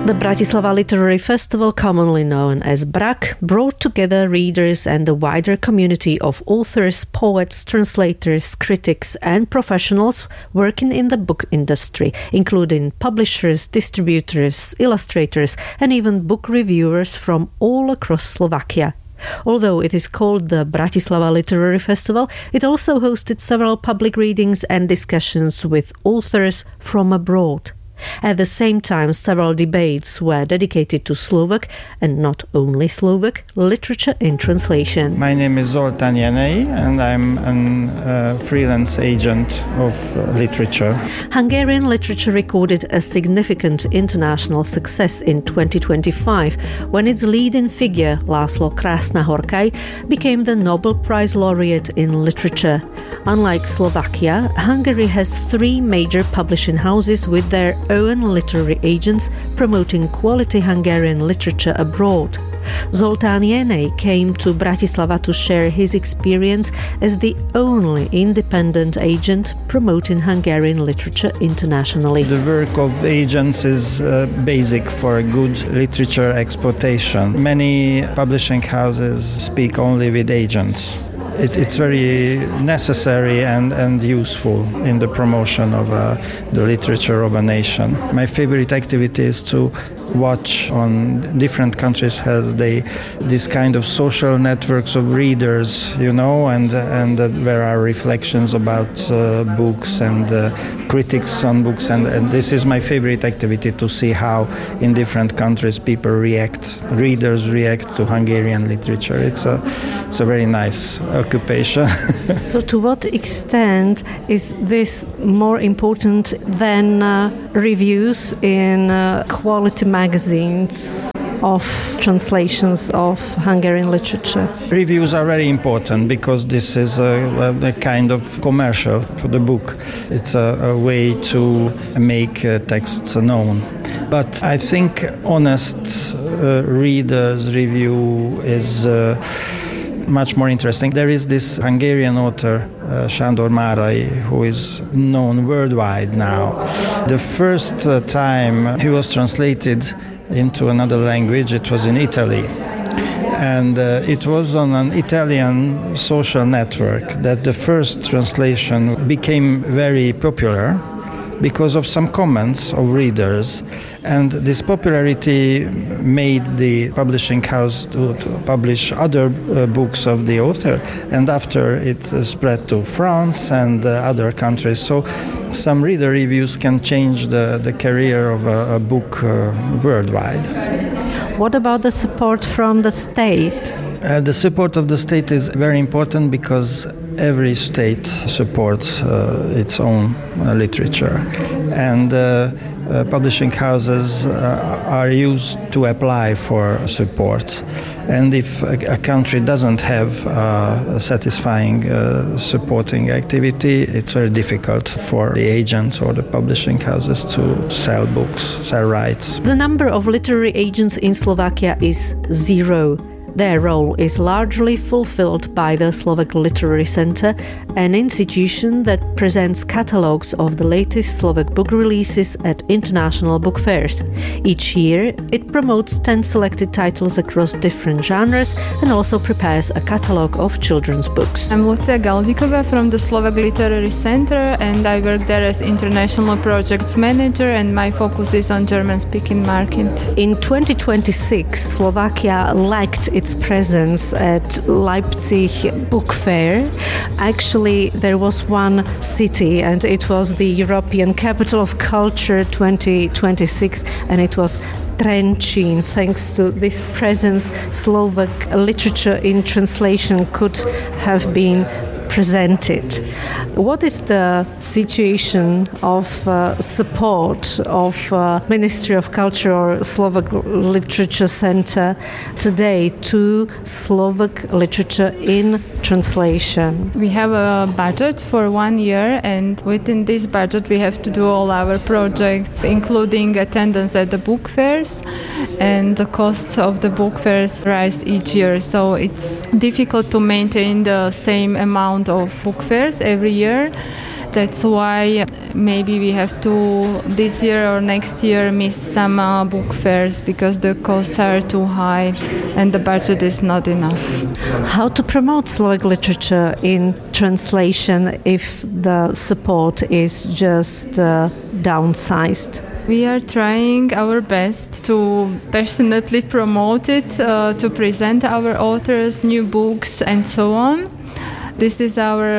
The Bratislava Literary Festival, commonly known as BRAK, brought together readers and the wider community of authors, poets, translators, critics and professionals working in the book industry, including publishers, distributors, illustrators and even book reviewers from all across Slovakia. Although it is called the Bratislava Literary Festival, it also hosted several public readings and discussions with authors from abroad. At the same time, several debates were dedicated to Slovak, and not only Slovak, literature in translation. My name is Zoltán Jenei, and I'm a freelance agent of literature. Hungarian literature recorded a significant international success in 2025 when its leading figure, László Krásna-Horkai, became the Nobel Prize laureate in literature. Unlike Slovakia, Hungary has 3 major publishing houses with their own literary agents promoting quality Hungarian literature abroad. Zoltán Jenei came to Bratislava to share his experience as the only independent agent promoting Hungarian literature internationally. The work of agents is basic for good literature exportation. Many publishing houses speak only with agents. It's very necessary and useful in the promotion of the literature of a nation. My favorite activity is to watch on different countries has this kind of social networks of readers, and there are reflections about books and critics on books, and this is my favorite activity, to see how in different countries readers react to Hungarian literature. It's a very nice occupation. So to what extent is this more important than reviews in quality magazines of translations of Hungarian literature? Reviews are very important because this is a kind of commercial for the book. It's a way to make texts known. But I think honest readers' review is much more interesting. There is this Hungarian author, Sándor Márai, who is known worldwide now. The first time he was translated into another language, it was in Italy. And it was on an Italian social network that the first translation became very popular because of some comments of readers, and this popularity made the publishing house to publish other books of the author, and after it spread to France and other countries. So some reader reviews can change the career of a book worldwide. What about the support from the state? The support of the state is very important because every state supports its own literature, and publishing houses are used to apply for support. And if a country doesn't have a satisfying supporting activity, it's very difficult for the agents or the publishing houses to sell books, sell rights. The number of literary agents in Slovakia is 0. Their role is largely fulfilled by the Slovak Literary Center, an institution that presents catalogues of the latest Slovak book releases at international book fairs. Each year, it promotes 10 selected titles across different genres and also prepares a catalogue of children's books. I'm Lucia Galdikova from the Slovak Literary Center, and I work there as International Projects Manager, and my focus is on German-speaking market. In 2026, Slovakia lacked its presence at Leipzig Book Fair. Actually, there was one city, and it was the European Capital of Culture 2026, and it was Trenčín. Thanks to this presence, Slovak literature in translation could have been presented. What is the situation of support of Ministry of Culture or Slovak Literature Center today to Slovak literature in translation? We have a budget for 1 year, and within this budget we have to do all our projects, including attendance at the book fairs, and the costs of the book fairs rise each year, so it's difficult to maintain the same amount of book fairs every year. That's why maybe we have to this year or next year miss some book fairs because the costs are too high and the budget is not enough. How to promote Slovak literature in translation if the support is just downsized? We are trying our best to passionately promote it, to present our authors, new books and so on. This is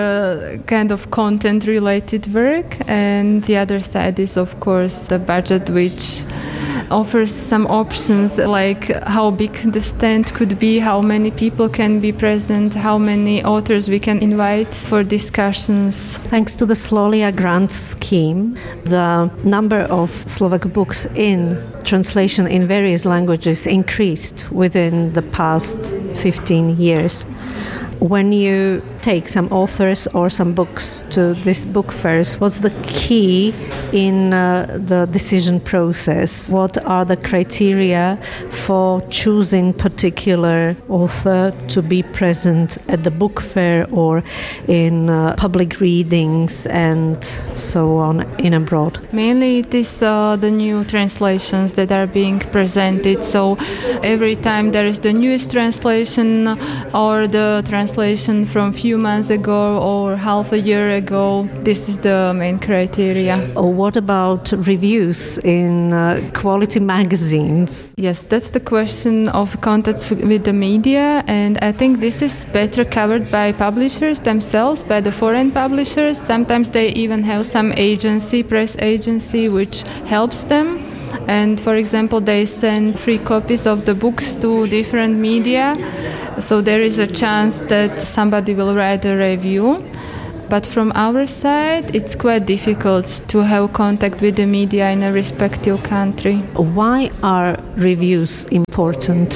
our kind of content-related work, and the other side is, of course, the budget, which offers some options like how big the stand could be, how many people can be present, how many authors we can invite for discussions. Thanks to the Slolia grant scheme, the number of Slovak books in translation in various languages increased within the past 15 years. When you take some authors or some books to these book fairs, what's the key in the decision process? What are the criteria for choosing particular author to be present at the book fair or in public readings and so on in abroad? Mainly it is the new translations that are being presented. So every time there is the newest translation or the translation from a few months ago or half a year ago, this is the main criteria. What about reviews in quality magazines? Yes, that's the question of contacts with the media, and I think this is better covered by publishers themselves, by the foreign publishers. Sometimes they even have some agency, press agency, which helps them. And for example, they send free copies of the books to different media, so there is a chance that somebody will write a review. But from our side, it's quite difficult to have contact with the media in a respective country. Why are reviews important?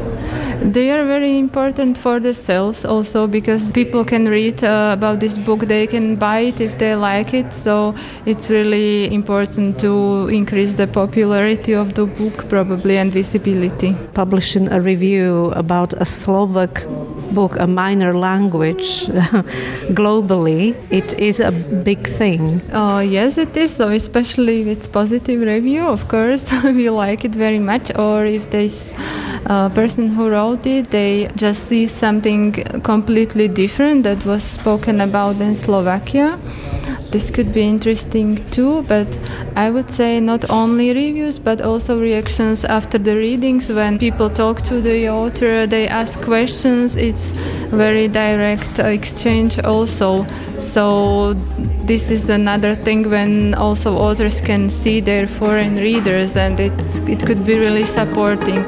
They are very important for the sales also, because people can read about this book, they can buy it if they like it, so it's really important to increase the popularity of the book probably and visibility. Publishing a review about a Slovak book, a minor language, globally, it is a big thing. Yes, it is, so especially if it's positive review, of course, we like it very much, or if there's a person who wrote it, they just see something completely different that was spoken about in Slovakia. This could be interesting too, but I would say not only reviews, but also reactions after the readings. When people talk to the author, they ask questions. It's very direct exchange also. So this is another thing when also authors can see their foreign readers, and it could be really supporting.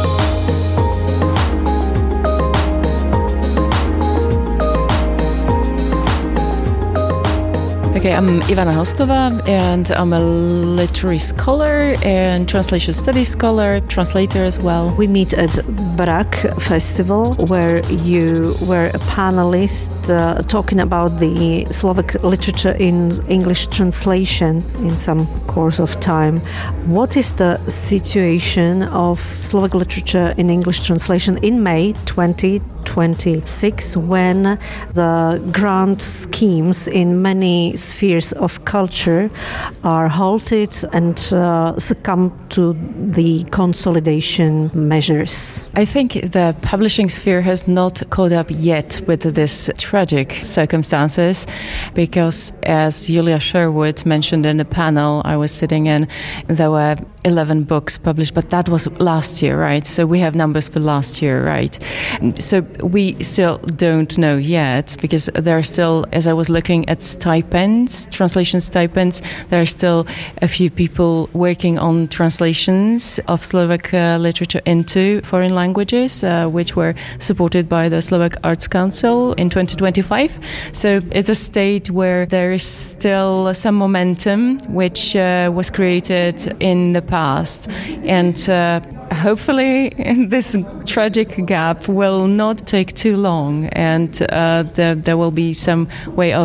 Okay, I'm Ivana Hostova, and I'm a literary scholar and translation studies scholar, translator as well. We meet at Barak Festival, where you were a panelist talking about the Slovak literature in English translation in some course of time. What is the situation of Slovak literature in English translation in May 2026, when the grant schemes in many spheres of culture are halted and succumb to the consolidation measures? I think the publishing sphere has not caught up yet with this tragic circumstances, because as Julia Sherwood mentioned in the panel I was sitting in, there were 11 books published, but that was last year, right? So we have numbers for last year, right? So we still don't know yet, because there are still, as I was looking at stipends, translation stipends, there are still a few people working on translations of Slovak literature into foreign languages, which were supported by the Slovak Arts Council in 2025. So it's a state where there is still some momentum, which was created in the past, and hopefully this tragic gap will not take too long, and there will be some way of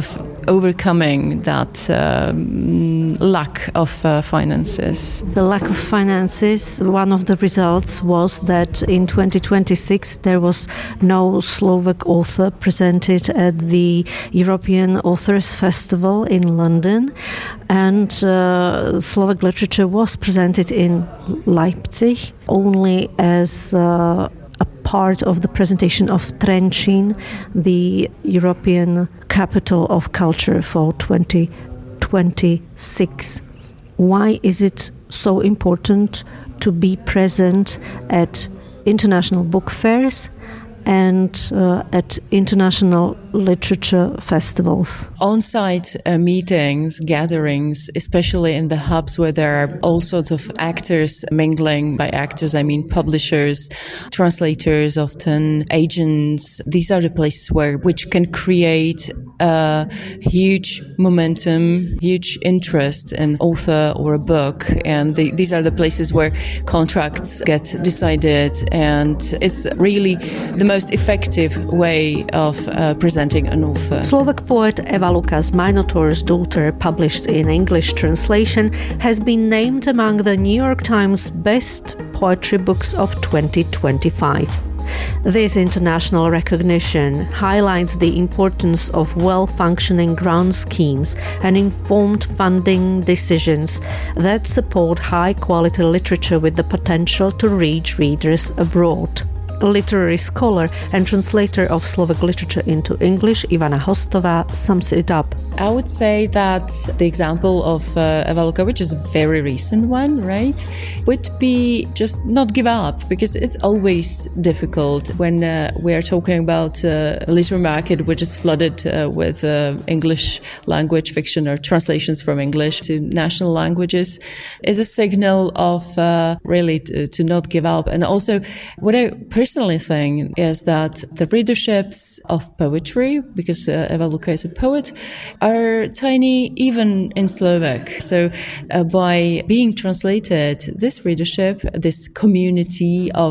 overcoming that lack of finances? The lack of finances, one of the results was that in 2026 there was no Slovak author presented at the European Authors Festival in London, and Slovak literature was presented in Leipzig only as a part of the presentation of Trenčín, the European capital of culture for 2026. Why is it so important to be present at international book fairs and at international literature festivals? On-site meetings, gatherings, especially in the hubs where there are all sorts of actors mingling. By actors, I mean publishers, translators, often agents. These are the places which can create a huge momentum, huge interest in author or a book. And these are the places where contracts get decided, and it's really the most effective way of presenting an author. Slovak poet Eva Luka's Minotaur's Daughter, published in English translation, has been named among the New York Times best poetry books of 2025. This international recognition highlights the importance of well-functioning grant schemes and informed funding decisions that support high-quality literature with the potential to reach readers abroad. Literary scholar and translator of Slovak literature into English, Ivana Hostová, sums it up. I would say that the example of Eva Luka, which is a very recent one, right, would be just not give up, because it's always difficult when we are talking about a literary market which is flooded with English language fiction or translations from English to national languages. Is a signal of really to not give up. And also, what I personally think is that the readerships of poetry, because Eva Luka is a poet, are tiny even in Slovak. So by being translated, this readership, this community of